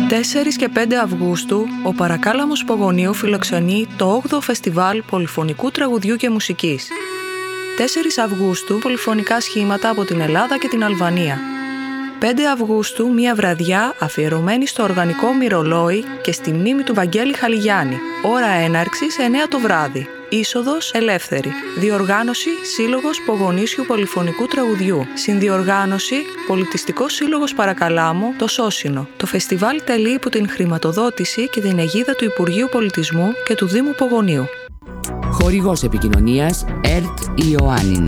4 και 5 Αυγούστου, ο Παρακάλαμος Πογονίου φιλοξενεί το 8ο Φεστιβάλ Πολυφωνικού Τραγουδιού και Μουσικής. 4 Αυγούστου, πολυφωνικά σχήματα από την Ελλάδα και την Αλβανία. 5 Αυγούστου, μια βραδιά αφιερωμένη στο οργανικό μυρολόι και στη μνήμη του Βαγγέλη Χαλιγιάννη. Ώρα έναρξης 9 το βράδυ. Είσοδος ελεύθερη. Διοργάνωση Σύλλογος Πογονίσιου Πολυφωνικού Τραγουδιού. Συνδιοργάνωση Πολιτιστικός Σύλλογος Παρακαλάμου, το Σώσινο. Το φεστιβάλ τελεί υπό την χρηματοδότηση και την αιγίδα του Υπουργείου Πολιτισμού και του Δήμου Πογονίου. Χορηγός επικοινωνίας ΕΡΤ Ιωάννινε.